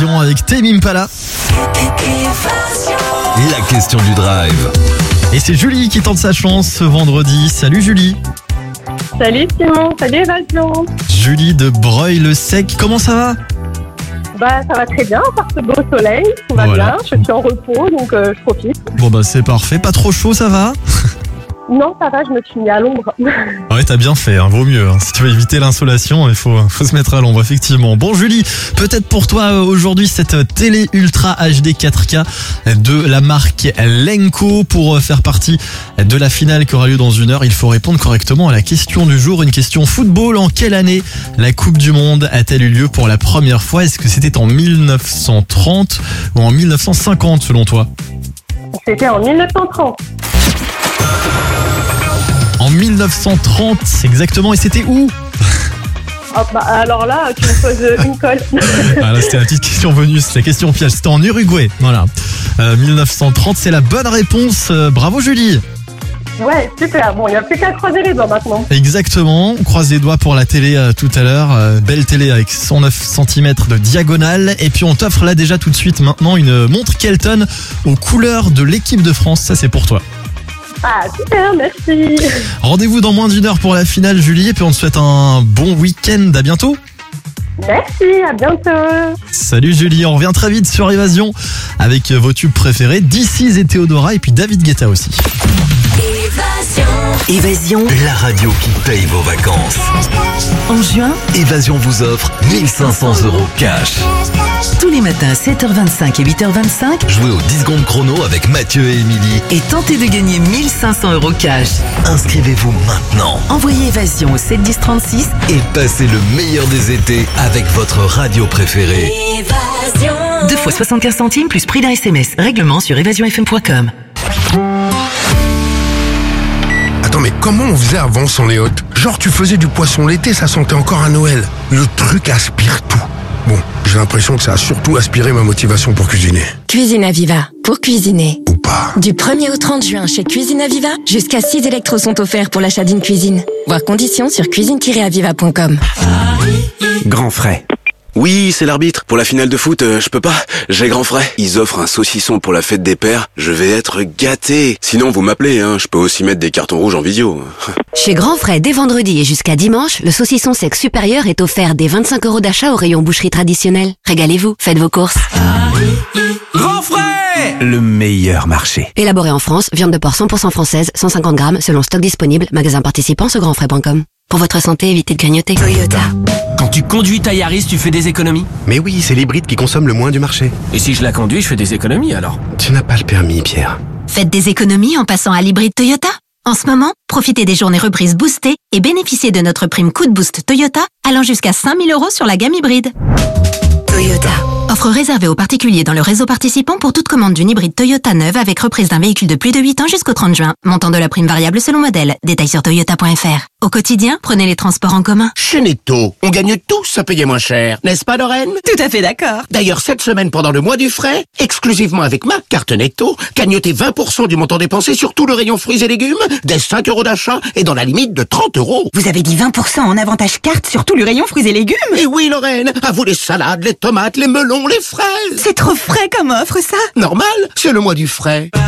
Évasion avec Tame Impala. La question du drive. Et c'est Julie qui tente sa chance ce vendredi. Salut Julie. Salut Simon, salut Évasion. Julie de Breuil-le-Sec, comment ça va? Ça va très bien, par ce beau soleil, tout va Voilà. bien, je suis en repos donc je profite. Bon c'est parfait, pas trop chaud, ça va? Non, ça va, je me suis mis à l'ombre. Ouais, t'as bien fait, vaut mieux. Si tu veux éviter l'insolation, il faut se mettre à l'ombre, effectivement. Bon Julie, peut-être pour toi aujourd'hui cette télé Ultra HD 4K de la marque Lenko. Pour faire partie de la finale qui aura lieu dans 1 heure, il faut répondre correctement à la question du jour. Une question football: en quelle année la Coupe du Monde a-t-elle eu lieu pour la première fois? Est-ce que c'était en 1930 ou en 1950 selon toi? C'était en 1930. En 1930 exactement, et c'était où? Alors là, tu me poses une colle. Ah là, c'était la petite question bonus, la question piège. C'était en Uruguay, voilà. 1930, c'est la bonne réponse. Bravo Julie. Ouais, super, bon, il n'y a plus qu'à croiser les doigts maintenant. Exactement, on croise les doigts pour la télé tout à l'heure. Belle télé avec 109 cm de diagonale. Et puis on t'offre là déjà tout de suite maintenant une montre Kelton aux couleurs de l'équipe de France. Ça c'est pour toi. Ah, super, merci. Rendez-vous dans moins d'1 heure pour la finale Julie. Et puis on te souhaite un bon week-end, à bientôt. Merci, à bientôt. Salut Julie, on revient très vite sur Évasion avec vos tubes préférés, This Is et Théodora, et puis David Guetta aussi. Évasion, la radio qui paye vos vacances. En juin, Évasion vous offre 1500 € cash. tous les matins 7h25 et 8h25, Jouez au 10 secondes chrono avec Mathieu et Émilie. et tentez de gagner 1500 € cash. Inscrivez-vous maintenant Envoyez Évasion au 71036 et passez le meilleur des étés avec votre radio préférée. 2 fois 75 centimes plus prix d'un SMS. Règlement sur évasionfm.com. Attends, mais comment on faisait avant sans les hôtes? Genre, tu faisais du poisson l'été, ça sentait encore à Noël. Le truc aspire tout. Bon, j'ai l'impression que ça a surtout aspiré ma motivation pour cuisiner. Cuisine Aviva, pour cuisiner. Ou pas. Du 1er au 30 juin chez Cuisine Aviva, jusqu'à 6 électros sont offerts pour l'achat d'une cuisine. Voir conditions sur cuisine-aviva.com. Grand frais. Oui, c'est l'arbitre. Pour la finale de foot, je peux pas. J'ai grand frais. Ils offrent un saucisson pour la fête des pères. Je vais être gâté. Sinon, vous m'appelez, hein. Je peux aussi mettre des cartons rouges en vidéo. Chez Grand Frais, dès vendredi et jusqu'à dimanche, le saucisson sec supérieur est offert dès 25 € d'achat au rayon boucherie traditionnelle. Régalez-vous, faites vos courses. Grand frais! Le meilleur marché. Élaboré en France, viande de porc 100% française, 150 grammes, selon stock disponible, magasin participant sur grandfrais.com. Pour votre santé, évitez de grignoter. Toyota. Quand tu conduis ta Yaris, tu fais des économies. Mais oui, c'est l'hybride qui consomme le moins du marché. Et si je la conduis, je fais des économies alors. Tu n'as pas le permis, Pierre. Faites des économies en passant à l'hybride Toyota. En ce moment, profitez des journées reprises boostées et bénéficiez de notre prime coup de boost Toyota allant jusqu'à 5 000 € sur la gamme hybride. Toyota. Offre réservée aux particuliers dans le réseau participant pour toute commande d'une hybride Toyota neuve avec reprise d'un véhicule de plus de 8 ans jusqu'au 30 juin. Montant de la prime variable selon modèle. Détails sur toyota.fr. Au quotidien, prenez les transports en commun. Chez Netto, on gagne tous à payer moins cher, n'est-ce pas Lorraine? Tout à fait d'accord. D'ailleurs, cette semaine pendant le mois du frais, exclusivement avec ma carte Netto, gagnotez 20% du montant dépensé sur tout le rayon fruits et légumes, dès 5 € d'achat et dans la limite de 30 €. Vous avez dit 20% en avantage carte sur tout le rayon fruits et légumes? Et oui Lorraine, à vous les salades, les tomates, les melons, les fraises. C'est trop frais comme offre ça. Normal, c'est le mois du frais.